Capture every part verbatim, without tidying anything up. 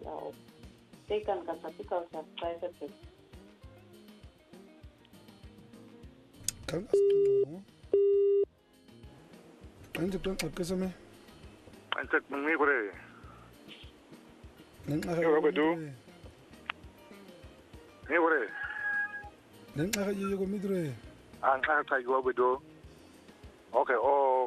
au. Tekan kata kau subscribe tu. Kan astu. Kan jepang apa sama? Anjak mengi kore. Neng Ni apa tu? Ni kore. Neng aga yo ko midre. Ang ka kai go bedo. Okay, oh.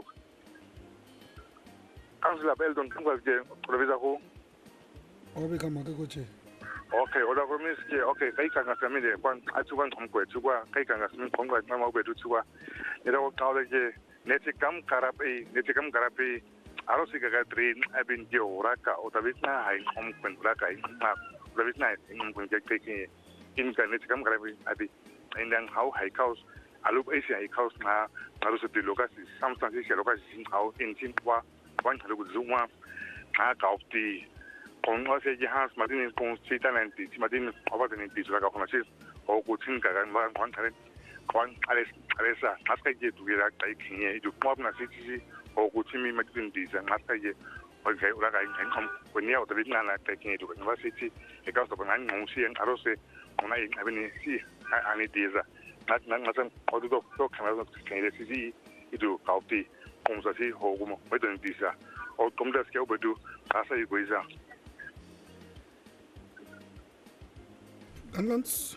Councilor Beldon kan ga je provisa ko. Obe kama ka koche. Okay, oda ko mis ke okay kai kan ga family kwan atu kan kom ko tuwa kai kan ga min kom ga ma bedo tuwa. Ida ko ka je neti kam karape neti kam karape aro si ga train abin je ora ka o tabit na hai kom kun ora ka ma tabit na in kun je kai ke in ka neti kam karape abi indang how high cost alup asia high cost na aro se lokasi samsung se lokasi sin how in sin wa wan ka lu zuma ka ka opti kon o se je has madin kon si talenti madin over the niti la ka kona sis o ku tin ka ga ma kon tare kon ales alesa aska je tu ga kai kinye ju mo na si si o ku tin mi madin di sa aska je o ga ura ga in kom ko ni o de na na kai kinye tu ga si si e ka so ban ngong si en aro se ona in abini si ani diza na na na san o do do kana do kinye si si idu ka opti kom sa si ho mo madin di sa o kom da ske o bedu asa i goiza Anlans.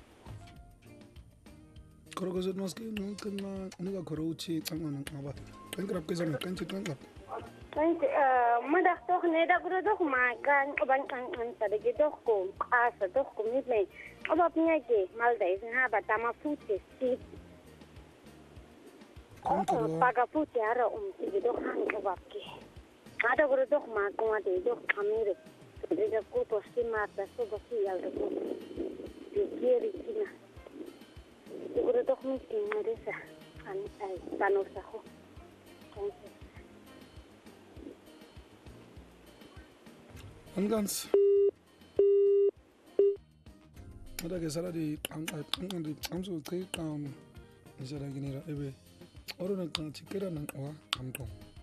Koro ko zet maske no kan na nuga koro uchi tangana ngaba. Kan krap ke zame kan chitang kap. Kan eh madak tok ne da guru dok makan oban kan kan sada ge dok ko asa dok ko mit me. Oba punya ke mal dai ha batama futi si. Kan koro. Paga futi ara um ti dok han ko bakke. Ada guru dok ma ko ma de dok kamire. Dia ko to si mata so basi al ko. Kiri kina. Guru dok mi tingare sa an ai tano sa ho. Anlans. Ada ke sala di ang ang di amso kai kam. Nisara ginira ebe. Oro na kan chikera na wa amtong.